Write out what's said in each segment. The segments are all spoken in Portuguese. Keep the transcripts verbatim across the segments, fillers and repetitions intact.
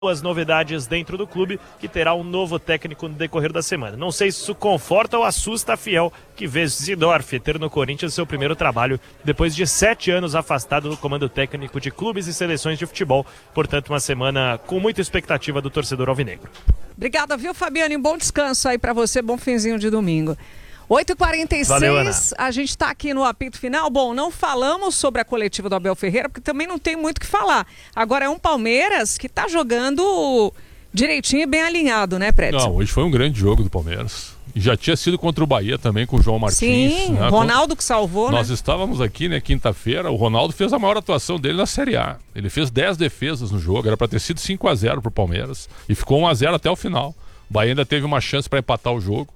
As novidades dentro do clube, que terá um novo técnico no decorrer da semana. Não sei se isso conforta ou assusta a Fiel, que vê Zidorf ter no Corinthians seu primeiro trabalho depois de sete anos afastado do comando técnico de clubes e seleções de futebol. Portanto, uma semana com muita expectativa do torcedor alvinegro. Obrigada, viu, Fabiane? Bom descanso aí pra você, bom finzinho de domingo. oito e quarenta e seis, a gente está aqui no apito final. Bom, não falamos sobre a coletiva do Abel Ferreira, porque também não tem muito o que falar. Agora é um Palmeiras que está jogando direitinho e bem alinhado, né, Prédio? Não, hoje foi um grande jogo do Palmeiras. E já tinha sido contra o Bahia também, com o João Martins. Sim, né? Ronaldo que salvou, Nós né? estávamos aqui, né, quinta-feira, o Ronaldo fez a maior atuação dele na Série A. Ele fez dez defesas no jogo, era para ter sido cinco a zero para o Palmeiras. E ficou um a zero até o final. O Bahia ainda teve uma chance para empatar o jogo.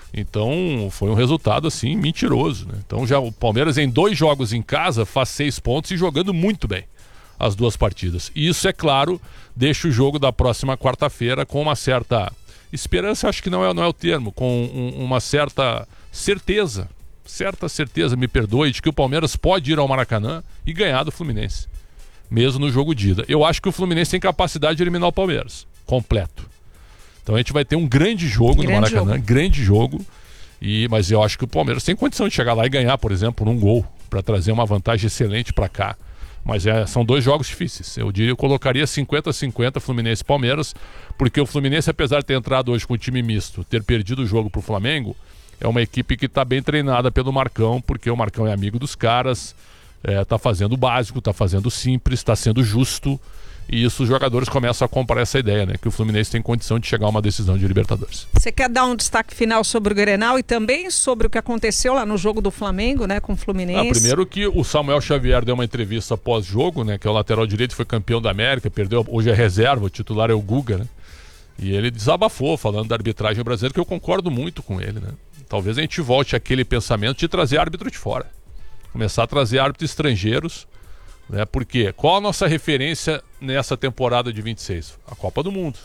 Então foi um resultado assim mentiroso, né? Então já o Palmeiras em dois jogos em casa faz seis pontos e jogando muito bem as duas partidas. E isso, é claro, deixa o jogo da próxima quarta-feira com uma certa esperança, acho que não é, não é o termo, com um, uma certa certeza, certa certeza, me perdoe, de que o Palmeiras pode ir ao Maracanã e ganhar do Fluminense, mesmo no jogo de ida. Eu acho que o Fluminense tem capacidade de eliminar o Palmeiras, completo. Então a gente vai ter um grande jogo grande no Maracanã, jogo. grande jogo, e, mas eu acho que o Palmeiras tem condição de chegar lá e ganhar, por exemplo, por um gol, para trazer uma vantagem excelente para cá. Mas é, são dois jogos difíceis. Eu diria, eu colocaria cinquenta a cinquenta Fluminense e Palmeiras, porque o Fluminense, apesar de ter entrado hoje com um time misto, ter perdido o jogo para o Flamengo, é uma equipe que está bem treinada pelo Marcão, porque o Marcão é amigo dos caras, está é, fazendo o básico, está fazendo o simples, está sendo justo. E isso os jogadores começam a comprar essa ideia, né? Que o Fluminense tem condição de chegar a uma decisão de Libertadores. Você quer dar um destaque final sobre o Grenal e também sobre o que aconteceu lá no jogo do Flamengo, né? Com o Fluminense? Ah, primeiro que o Samuel Xavier deu uma entrevista pós-jogo, né? Que é o lateral direito, foi campeão da América, perdeu, hoje é reserva, o titular é o Guga, né? E ele desabafou falando da arbitragem brasileira, que eu concordo muito com ele, né? Talvez a gente volte àquele pensamento de trazer árbitro de fora. Começar a trazer árbitros estrangeiros. Né? Por quê? Qual a nossa referência nessa temporada de vinte e seis? A Copa do Mundo.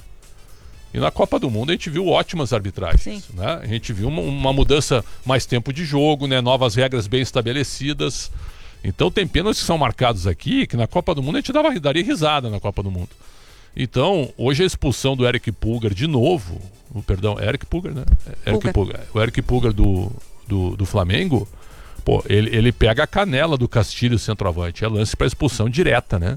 E na Copa do Mundo a gente viu ótimas arbitragens. Né? A gente viu uma, uma mudança, mais tempo de jogo, né? Novas regras bem estabelecidas. Então tem pênaltis que são marcados aqui, que na Copa do Mundo a gente dava, daria risada na Copa do Mundo. Então, hoje a expulsão do Eric Pulgar de novo, o, perdão, Eric Pulgar, né? Eric Pulgar. O Eric Pulgar do, do, do Flamengo, pô, ele, ele pega a canela do Castilho, centroavante. É lance para expulsão direta, né?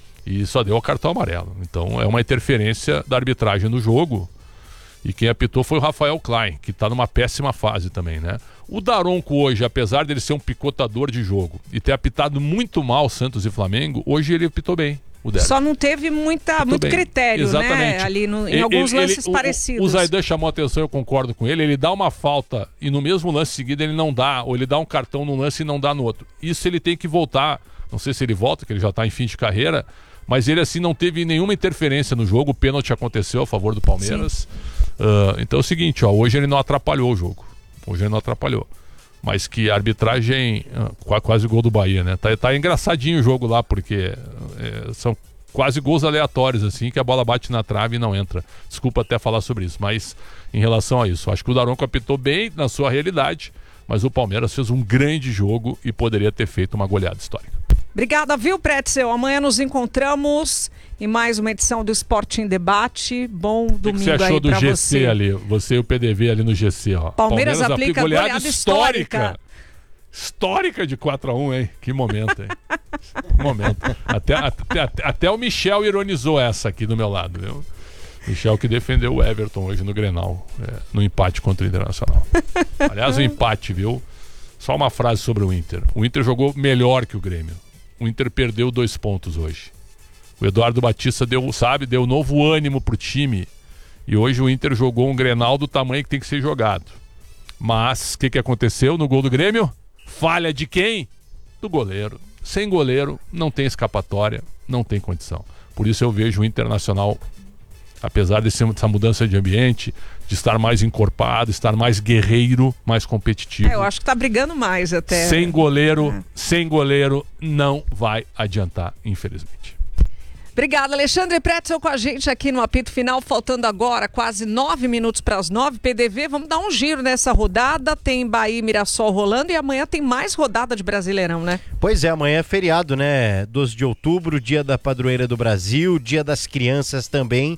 E só deu o cartão amarelo. Então é uma interferência da arbitragem no jogo. E quem apitou foi o Rafael Klein, que está numa péssima fase também, né? O Daronco hoje, apesar dele ser um picotador de jogo e ter apitado muito mal Santos e Flamengo, hoje ele apitou bem. O Só não teve muita, muito bem. critério, Exatamente. né? Ali no, em ele, alguns ele, lances ele, parecidos. O, o Zaidan chamou a atenção, eu concordo com ele. Ele dá uma falta e no mesmo lance seguido ele não dá, ou ele dá um cartão num lance e não dá no outro. Isso ele tem que voltar. Não sei se ele volta, que ele já está em fim de carreira, mas ele assim não teve nenhuma interferência no jogo. O pênalti aconteceu a favor do Palmeiras. Uh, então é o seguinte, ó, hoje ele não atrapalhou o jogo. Hoje ele não atrapalhou. Mas que a arbitragem, uh, quase o gol do Bahia, né? Tá, tá engraçadinho o jogo lá, porque é, são quase gols aleatórios, assim, que a bola bate na trave e não entra. Desculpa até falar sobre isso, mas em relação a isso, acho que o Daronco apitou bem na sua realidade, mas o Palmeiras fez um grande jogo e poderia ter feito uma goleada histórica. Obrigada, viu, Pretzel? Amanhã nos encontramos em mais uma edição do Esporte em Debate. Bom domingo aí pra você. O que você achou do G C ali? Você e o P D V ali no G C, ó. Palmeiras, Palmeiras aplica goleada, goleada histórica. histórica. Histórica de quatro a um, hein? Que momento, hein? Que momento. Até, até, até, até o Michel ironizou essa aqui do meu lado, viu? Michel que defendeu o Everton hoje no Grenal, é, no empate contra o Internacional. Aliás, o empate, viu? Só uma frase sobre o Inter. O Inter jogou melhor que o Grêmio. O Inter perdeu dois pontos hoje. O Eduardo Batista deu, sabe, deu novo ânimo pro time. E hoje o Inter jogou um Grenal do tamanho que tem que ser jogado. Mas, o que, que aconteceu no gol do Grêmio? Falha de quem? Do goleiro. Sem goleiro, não tem escapatória, não tem condição. Por isso eu vejo o Internacional, apesar dessa mudança de ambiente, de estar mais encorpado, estar mais guerreiro, mais competitivo. É, eu acho que tá brigando mais até. Sem goleiro, é. sem goleiro, não vai adiantar, infelizmente. Obrigada, Alexandre Pretzel com a gente aqui no apito final, faltando agora quase nove minutos para as nove. P D V, vamos dar um giro nessa rodada. Tem Bahia e Mirassol rolando e amanhã tem mais rodada de Brasileirão, né? Pois é, amanhã é feriado, né? doze de outubro, dia da padroeira do Brasil, dia das crianças também.